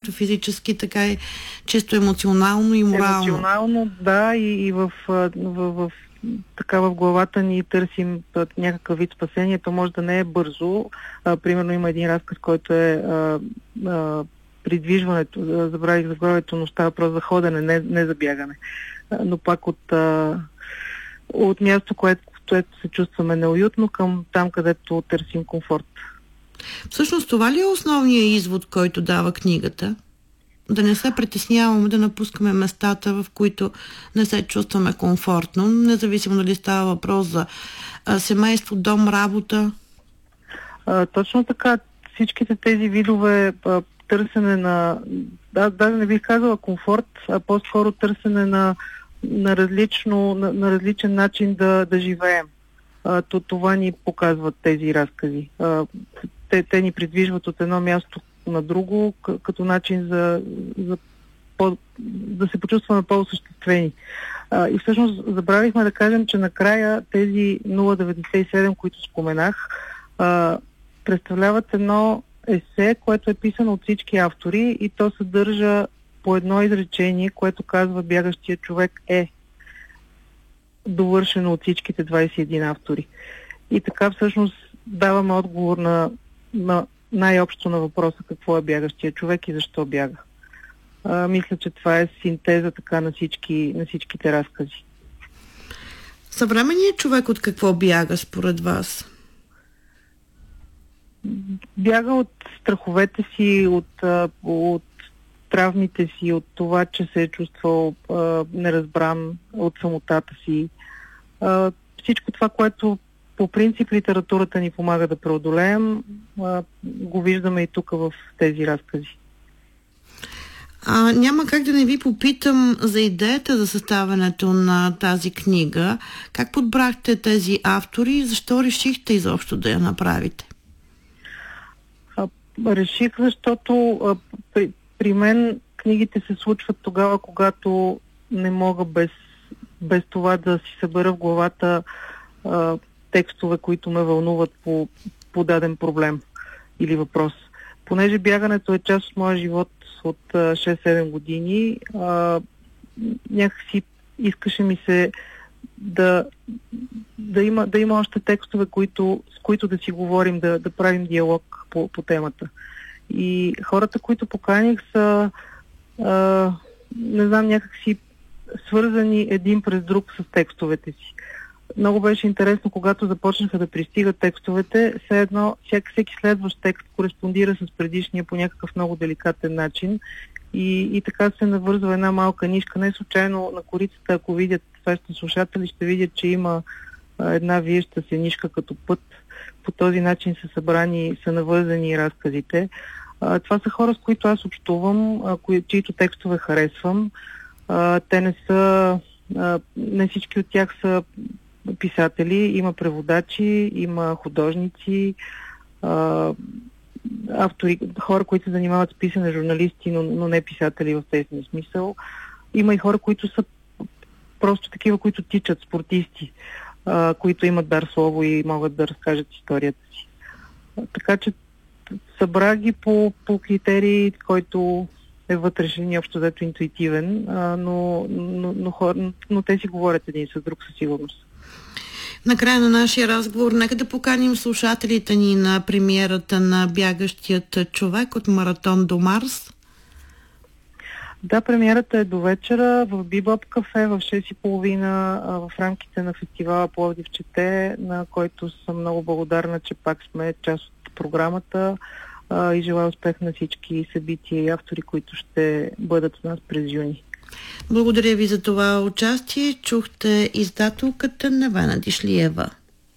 както физически, така и чисто емоционално и морално. Емоционално, да, и в главата ни търсим някакъв вид спасение. То може да не е бързо. Примерно има един разказ, който е придвижването, забравих заглавието, но става просто за ходене, не за бягане. Но пак от място, което се чувстваме неуютно, към там, където търсим комфорт. Всъщност това ли е основният извод, който дава книгата? Да не се притесняваме, да напускаме местата, в които не се чувстваме комфортно, независимо дали става въпрос за семейство, дом, работа? Точно така. Всичките тези видове търсене на... даже не бих казала комфорт, а по-скоро търсене на различен начин да живеем. Това ни показват тези разкази. Те ни придвижват от едно място на друго, като начин да се почувстваме по-осъществени. И всъщност забравихме да кажем, че накрая тези 0,97, които споменах, представляват едно есе, което е писано от всички автори и то съдържа по едно изречение, което казва бягащия човек е довършено от всичките 21 автори. И така всъщност даваме отговор на най-общо на въпроса какво е бягащия човек и защо бяга. Мисля, че това е синтеза така на всичките разкази. Съвременният човек от какво бяга според вас? Бяга от страховете си, от травмите си, от това, че се е чувствал неразбран, от самотата си. Всичко това, което по принцип литературата ни помага да преодолеем, го виждаме и тук в тези разкази. Няма как да не ви попитам за идеята за съставянето на тази книга. Как подбрахте тези автори и защо решихте изобщо да я направите? Реших, защото при мен книгите се случват тогава, когато не мога без това да си събера в главата текстове, които ме вълнуват по даден проблем или въпрос. Понеже бягането е част от моя живот от 6-7 години, някакси искаше ми се да има още текстове, с които да си говорим, да правим диалог по темата. И хората, които поканих, са не знам, някакси свързани един през друг с текстовете си. Много беше интересно, когато започнаха да пристигат текстовете, все едно всеки следващ текст кореспондира с предишния по някакъв много деликатен начин и така се навързва една малка нишка. Не случайно на корицата, ако видят вашите слушатели, ще видят, че има една виеща се нишка като път. По този начин са навързани разказите. Това са хора, с които аз общувам, чието текстове харесвам. Те не всички от тях са писатели, има преводачи, има художници, автори, хора, които се занимават с писане, журналисти, но не писатели в тесния смисъл. Има и хора, които са просто такива, които тичат, спортисти, които имат дар слово и могат да разкажат историята си. Така че събрах ги по критерии, който е вътрешен и общо взето интуитивен, но те си говорят един с друг със сигурност. Накрая на нашия разговор, нека да поканим слушателите ни на премиерата на Бягащият човек от Маратон до Марс. Да, премиерата е до вечера в Бибоп кафе в 6:30 в рамките на фестивала Пловдив чете, на който съм много благодарна, че пак сме част от програмата и желая успех на всички събития и автори, които ще бъдат с нас през юни. Благодаря ви за това участие. Чухте издателката Невена Дишлиева.